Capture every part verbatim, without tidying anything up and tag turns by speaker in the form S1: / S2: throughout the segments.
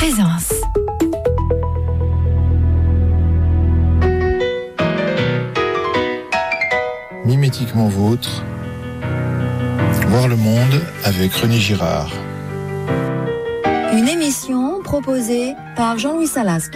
S1: présence.
S2: Mimétiquement vôtre, voir le monde avec René Girard.
S3: Une émission proposée par Jean-Louis Salasque.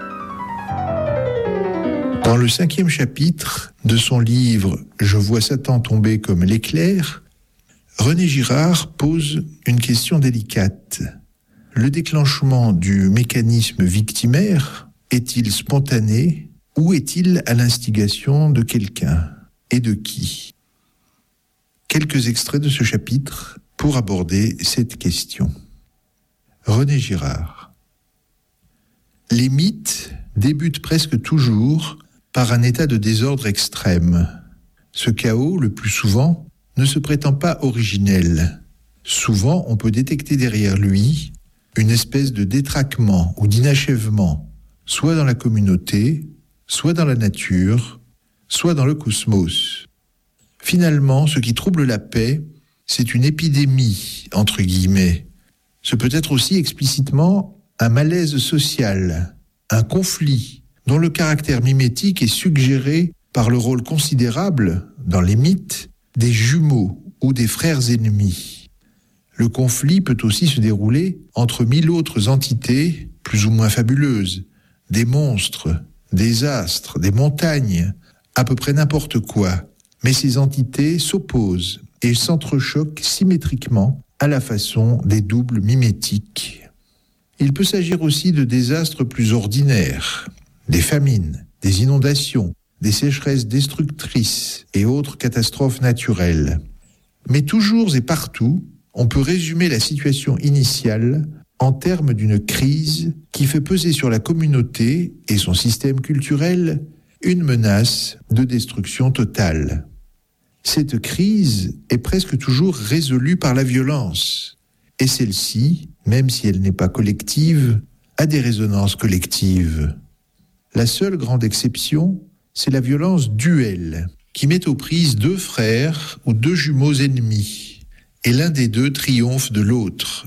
S2: Dans le cinquième chapitre de son livre « Je vois Satan tomber comme l'éclair », René Girard pose une question délicate. Le déclenchement du mécanisme victimaire est-il spontané ou est-il à l'instigation de quelqu'un ? Et de qui ? Quelques extraits de ce chapitre pour aborder cette question. René Girard. Les mythes débutent presque toujours par un état de désordre extrême. Ce chaos, le plus souvent, ne se prétend pas originel. Souvent, on peut détecter derrière lui une espèce de détraquement ou d'inachèvement, soit dans la communauté, soit dans la nature, soit dans le cosmos. Finalement, ce qui trouble la paix, c'est une épidémie, entre guillemets. Ce peut être aussi explicitement un malaise social, un conflit, dont le caractère mimétique est suggéré par le rôle considérable, dans les mythes, des jumeaux ou des frères ennemis. Le conflit peut aussi se dérouler entre mille autres entités, plus ou moins fabuleuses, des monstres, des astres, des montagnes, à peu près n'importe quoi. Mais ces entités s'opposent et s'entrechoquent symétriquement à la façon des doubles mimétiques. Il peut s'agir aussi de désastres plus ordinaires, des famines, des inondations, des sécheresses destructrices et autres catastrophes naturelles. Mais toujours et partout, on peut résumer la situation initiale en termes d'une crise qui fait peser sur la communauté et son système culturel une menace de destruction totale. Cette crise est presque toujours résolue par la violence, et celle-ci, même si elle n'est pas collective, a des résonances collectives. La seule grande exception, c'est la violence duelle, qui met aux prises deux frères ou deux jumeaux ennemis, et l'un des deux triomphe de l'autre.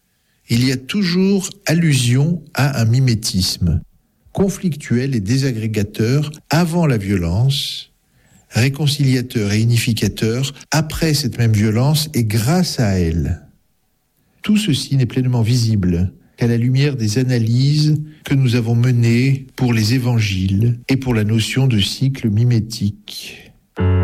S2: Il y a toujours allusion à un mimétisme, conflictuel et désagrégateur avant la violence, réconciliateur et unificateur après cette même violence et grâce à elle. Tout ceci n'est pleinement visible qu'à la lumière des analyses que nous avons menées pour les évangiles et pour la notion de cycle mimétique.